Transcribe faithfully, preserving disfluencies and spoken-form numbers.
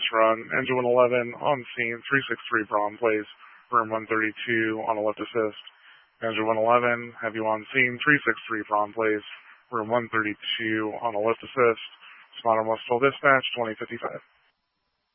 run. Engine one eleven on scene, three six three Braun Place, room one thirty-two on a lift assist. Engine one eleven, have you on scene, three six three Braun Place, room one thirty-two on a lift assist. Spot on West Dispatch, twenty fifty-five.